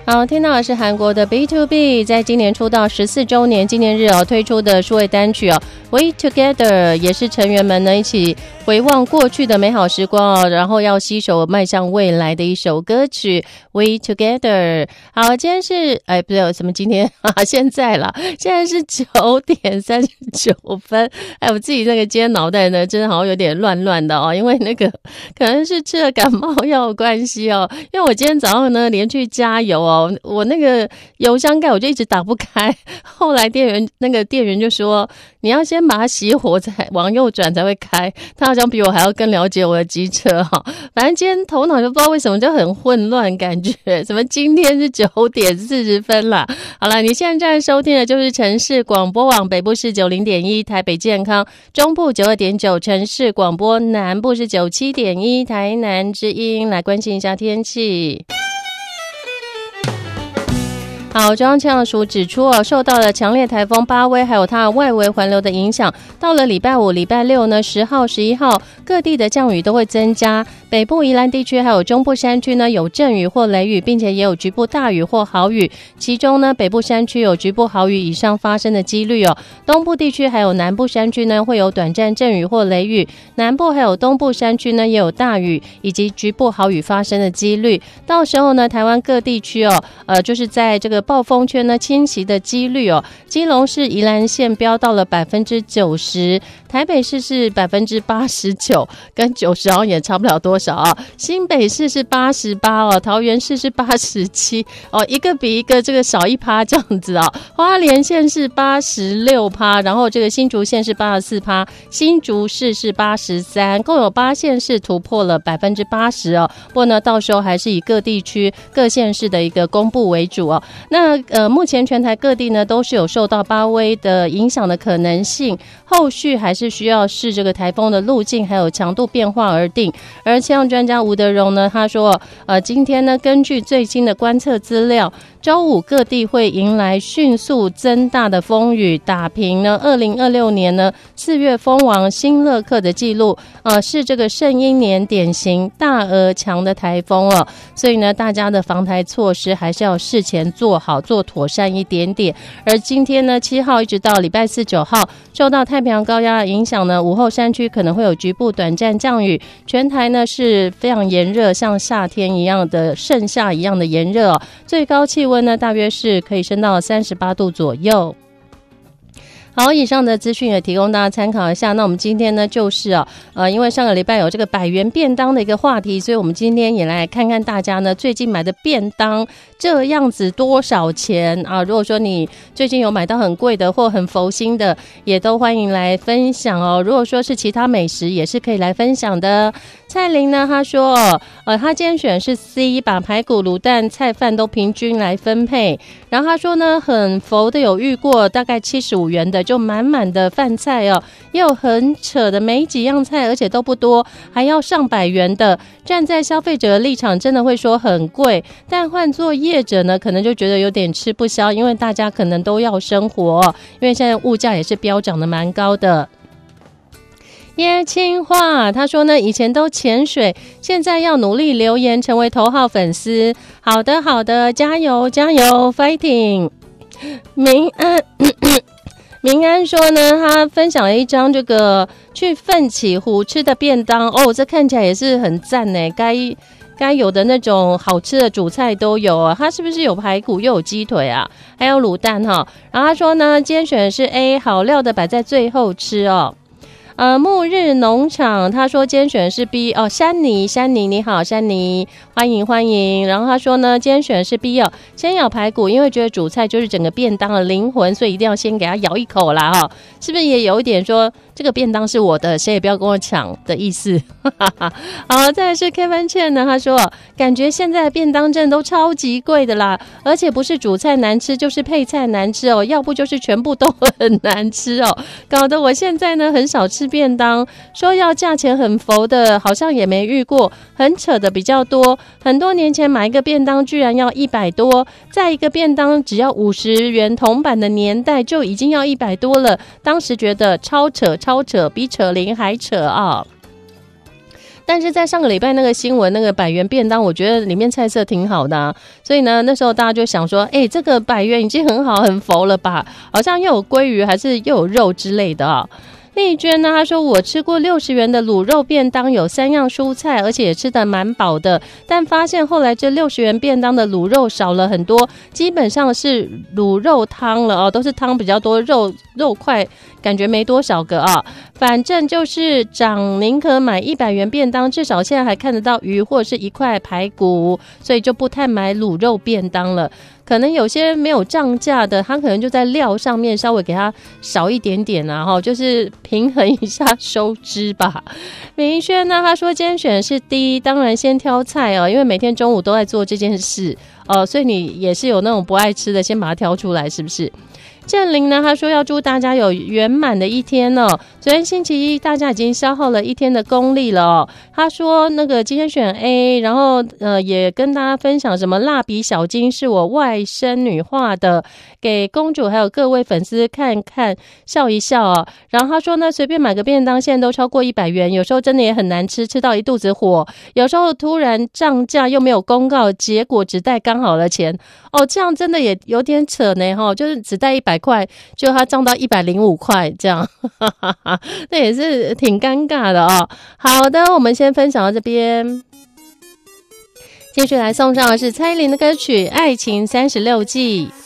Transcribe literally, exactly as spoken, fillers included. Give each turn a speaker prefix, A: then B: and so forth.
A: 好，听到的是韩国的 B to B 在今年出道十四周年纪念日哦推出的数位单曲哦 We Together， 也是成员们呢一起回望过去的美好时光哦，然后要携手迈向未来的一首歌曲 We Together。 好，今天是哎不对，怎么今天啊现在啦，现在是九点三十九分。哎，我自己那个今天脑袋呢真的好像有点乱乱的哦，因为那个可能是吃了感冒药的关系哦，因为我今天早上呢连去加油哦，我那个油箱盖我就一直打不开，后来店员那个店员就说你要先把它熄火才往右转才会开，他好像比我还要更了解我的机车哈。反正今天头脑就不知道为什么就很混乱，感觉什么今天是九点四十分啦。好了，你现在收听的就是城市广播网，北部是九零点一，台北健康，中部九二点九，城市广播，南部是九七点一，台南之音。来关心一下天气。好，中央气象署指出哦，受到了强烈台风巴威还有它的外围环流的影响，到了礼拜五、礼拜六呢，十号、十一号各地的降雨都会增加。北部宜兰地区还有中部山区呢有阵雨或雷雨，并且也有局部大雨或豪雨。其中呢，北部山区有局部豪雨以上发生的几率哦。东部地区还有南部山区呢会有短暂阵雨或雷雨，南部还有东部山区呢也有大雨以及局部豪雨发生的几率。到时候呢，台湾各地区哦，呃，就是在这个暴风圈呢侵袭的几率哦，基隆市宜兰县飙到了百分之九十，台北市是百分之八十九，跟九十好像也差不了多少啊。新北市是八十八哦，桃园市是八十七哦，一个比一个这个少一趴这样子哦。花莲县是八十六趴，然后这个新竹县是八十四趴，新竹市是八十三，共有八县市突破了百分之八十哦。不过呢，到时候还是以各地区各县市的一个公布为主哦。那呃，目前全台各地呢都是有受到巴威的影响的可能性，后续还是需要视这个台风的路径还有强度变化而定。而气象专家吴德荣呢，他说，呃，今天呢根据最新的观测资料，周五各地会迎来迅速增大的风雨，打平呢二零二六年呢四月风王新乐克的记录，呃，是这个圣婴年典型大而强的台风哦。所以呢，大家的防台措施还是要事前做好，做妥善一点点。而今天呢，七号一直到礼拜四九号，受到太平洋高压的影响呢，午后山区可能会有局部短暂降雨，全台呢是非常炎热，像夏天一样的盛夏一样的炎热哦。最高气温呢大约是可以升到三十八度左右。好，以上的资讯也提供大家参考一下。那我们今天呢，就是啊，呃，因为上个礼拜有这个百元便当的一个话题，所以我们今天也来看看大家呢最近买的便当这样子多少钱啊？如果说你最近有买到很贵的或很佛心的，也都欢迎来分享哦。如果说是其他美食，也是可以来分享的。蔡琳呢，她说，呃，她今天选是 C， 把排骨、卤蛋、菜饭都平均来分配。然后她说呢，很佛的有遇过，大概七十五元的就满满的饭菜哦，也有很扯的没几样菜，而且都不多，还要上百元的。站在消费者的立场，真的会说很贵，但换作业者呢，可能就觉得有点吃不消，因为大家可能都要生活哦，因为现在物价也是飙涨的蛮高的。耶青话他说呢，以前都潜水，现在要努力留言成为头号粉丝。好的好的，加油加油 fighting。 明安明安说呢，他分享了一张这个去奋起湖吃的便当哦，这看起来也是很赞耶，该该有的那种好吃的主菜都有啊。他是不是有排骨又有鸡腿啊，还有卤蛋哈？然后他说呢，今天选的是 A， 好料的摆在最后吃哦。呃，暮日农场他说今天选的是 B 哦，珊妮珊妮你好，珊妮欢迎欢迎。然后他说呢，今天选的是 B 哦，先咬排骨，因为觉得主菜就是整个便当的灵魂，所以一定要先给他咬一口啦哈、哦，是不是也有一点说这个便当是我的，谁也不要跟我抢的意思？好，再来是 Kevin Chen 呢，他说感觉现在的便当真的都超级贵的啦，而且不是主菜难吃，就是配菜难吃哦，要不就是全部都很难吃哦，搞得我现在呢很少吃便当，说要价钱很浮的，好像也没遇过，很扯的比较多。很多年前买一个便当居然要一百多，在一个便当只要五十元铜板的年代就已经要一百多了，当时觉得超扯超扯，比扯铃还扯啊。 但是在上个礼拜那个新闻，那个百元便当，我觉得里面菜色挺好的、啊，所以呢，那时候大家就想说，哎、欸，这个百元已经很好很佛了吧？好像又有鲑鱼，还是又有肉之类的啊。丽娟呢，她说我吃过六十元的卤肉便当，有三样蔬菜，而且也吃得蛮饱的。但发现后来这六十元便当的卤肉少了很多，基本上是卤肉汤了哦，都是汤比较多，肉肉块感觉没多少个啊。反正就是涨，宁可买一百元便当，至少现在还看得到鱼或者是一块排骨，所以就不太买卤肉便当了。可能有些没有涨价的，他可能就在料上面稍微给他少一点点啊，哈，就是平衡一下收支吧。明轩呢，他说今天选的是D，当然先挑菜哦，因为每天中午都在做这件事哦、呃，所以你也是有那种不爱吃的，先把它挑出来，是不是？郑玲呢，他说要祝大家有圆满的一天哦。昨天星期一，大家已经消耗了一天的功力了哦。他说那个今天选 A， 然后呃也跟大家分享什么蜡笔小金是我外甥女画的，给公主还有各位粉丝看看笑一笑哦。然后他说呢，随便买个便当现在都超过一百元，有时候真的也很难吃，吃到一肚子火。有时候突然涨价又没有公告，结果只带刚好的钱哦，这样真的也有点扯呢哈、哦，就是只带一百块，就它涨到一百零五块，这样，哈哈哈，那也是挺尴尬的哦。好的，我们先分享到这边，继续来送上的是蔡依林的歌曲《爱情三十六计》。